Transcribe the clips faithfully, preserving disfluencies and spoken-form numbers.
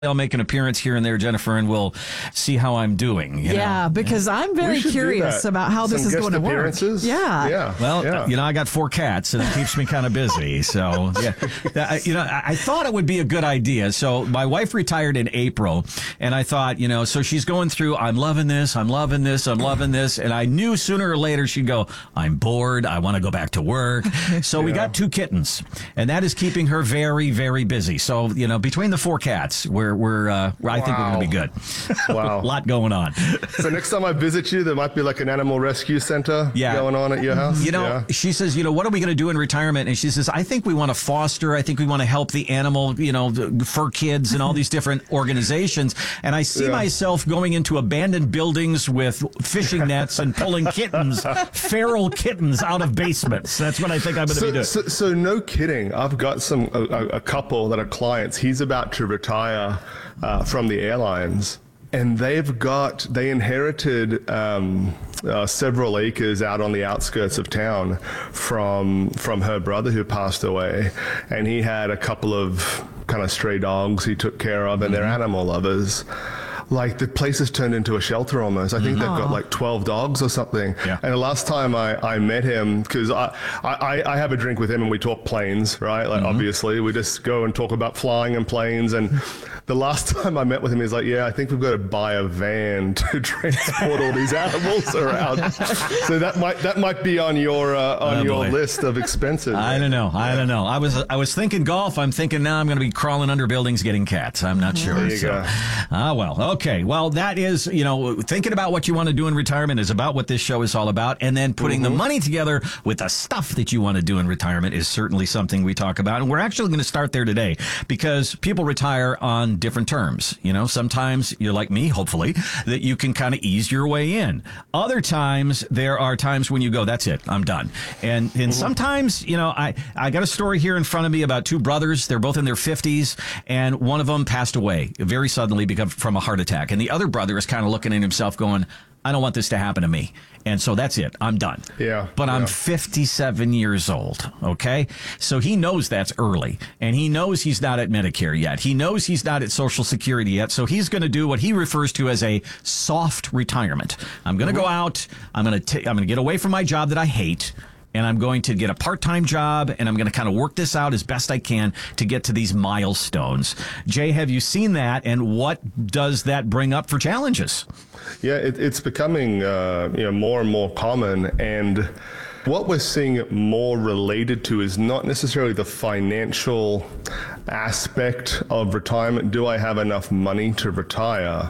I'll make an appearance here and there, Jennifer, and we'll see how I'm doing. You yeah, know? because I'm very curious about how Some this is going to work. Yeah. yeah. Well, yeah. you know, I got four cats, and it keeps me kind of busy. So, yeah, you know, I thought it would be a good idea. So my wife retired in April, and I thought, you know, so she's going through, I'm loving this, I'm loving this, I'm loving this. And I knew sooner or later she'd go, I'm bored, I want to go back to work. So yeah. we got two kittens, and that is keeping her very, very busy. So, you know, between the four cats, we're, we're, uh, I wow. think we're going to be good. Wow. A lot going on. So next time I visit you, there might be like an animal rescue center yeah. going on at your house. You know, yeah. she says, you know, what are we going to do in retirement? And she says, I think we want to foster, I think we want to help the animal, you know, fur kids and all these different organizations. And I see yeah. myself going into abandoned buildings with fishing nets and pulling kittens, feral kittens out of basements. That's what I think I'm going to so, be doing. So, so no kidding. I've got some a, a couple that are clients. He's about to retire uh, from the airlines. And they've got, they inherited um, uh, several acres out on the outskirts of town from from her brother who passed away. And he had a couple of kind of stray dogs he took care of, and mm-hmm. they're animal lovers. Like the place has turned into a shelter almost. I think mm-hmm. they've got like twelve dogs or something. Yeah. And the last time I, I met him, because I, I, I have a drink with him and we talk planes, right? Like mm-hmm. obviously we just go and talk about flying and planes. And the last time I met with him, he's like, yeah, I think we've got to buy a van to transport all these animals around. So that might that might be on your uh, on oh, your boy. list of expenses. I don't know. I yeah. don't know. I was I was thinking golf. I'm thinking now I'm going to be crawling under buildings getting cats. I'm not sure. There you so. go. Ah, well, okay. Okay, well, that is, you know, thinking about what you want to do in retirement is about what this show is all about. And then putting mm-hmm. the money together with the stuff that you want to do in retirement is certainly something we talk about. And we're actually going to start there today because people retire on different terms. You know, sometimes you're like me, hopefully, that you can kind of ease your way in. Other times, there are times when you go, that's it, I'm done. And and mm-hmm. sometimes, you know, I, I got a story here in front of me about two brothers. They're both in their fifties, and one of them passed away very suddenly because from a heart attack. And the other brother is kind of looking at himself going, I don't want this to happen to me. And so that's it. I'm done. Yeah. But yeah. I'm fifty-seven years old. Okay. So he knows that's early, and he knows he's not at Medicare yet. He knows he's not at Social Security yet. So he's going to do what he refers to as a soft retirement. I'm going to go out. I'm going to, I'm going to get away from my job that I hate. And I'm going to get a part-time job, and I'm going to kind of work this out as best I can to get to these milestones. Jay, have you seen that, and what does that bring up for challenges? Yeah, it, it's becoming uh, you know more and more common, and what we're seeing it more related to is not necessarily the financial aspect of retirement. Do I have enough money to retire?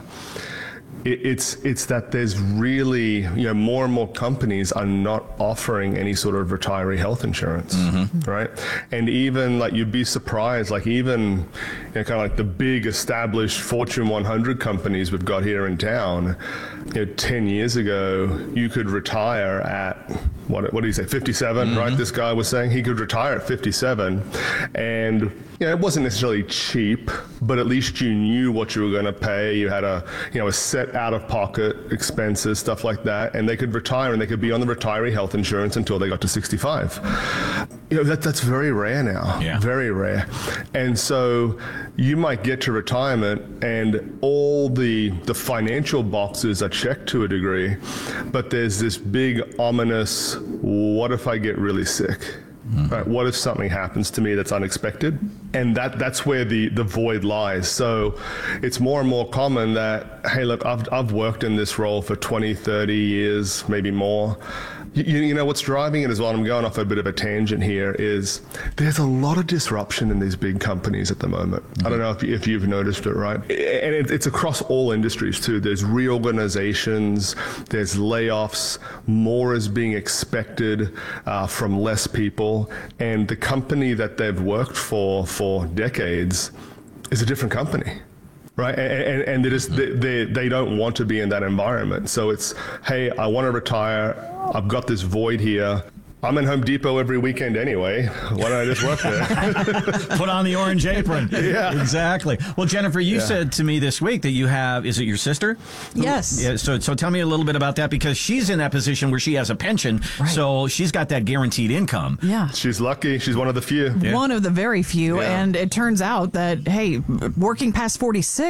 It's it's that there's really, you know, more and more companies are not offering any sort of retiree health insurance, mm-hmm. right? And even like you'd be surprised, like even, you know, kind of like the big established Fortune one hundred companies we've got here in town, you know, ten years ago, you could retire at, what what do you say, fifty-seven, mm-hmm. right? This guy was saying he could retire at fifty-seven. And, you know, it wasn't necessarily cheap, but at least you knew what you were going to pay. You had a, you know, a set out-of-pocket expenses, stuff like that, and they could retire and they could be on the retiree health insurance until they got to sixty-five. You know, that that's very rare now, yeah. very rare. And so you might get to retirement and all the the financial boxes are checked to a degree, but there's this big ominous, what if I get really sick? Mm-hmm. Right, what if something happens to me that's unexpected? And that that's where the, the void lies. So it's more and more common that, hey, look, I've, I've worked in this role for twenty, thirty years, maybe more. You, you know, what's driving it as well, I'm going off a bit of a tangent here, is there's a lot of disruption in these big companies at the moment. Mm-hmm. I don't know if, if you've noticed it, right? And it, it's across all industries too. There's reorganizations, there's layoffs, more is being expected uh, from less people. And the company that they've worked for for decades is a different company. Right, and, and, and they just they, they they don't want to be in that environment. So it's, hey, I want to retire. I've got this void here. I'm in Home Depot every weekend anyway. Why don't I just work there? Put on the orange apron. Yeah. Exactly. Well, Jennifer, you Yeah. said to me this week that you have, is it your sister? Yes. Yeah, so, so tell me a little bit about that, because she's in that position where she has a pension, Right. so she's got that guaranteed income. Yeah. She's lucky. She's one of the few. Yeah. One of the very few. Yeah. And it turns out that, hey, working past forty-six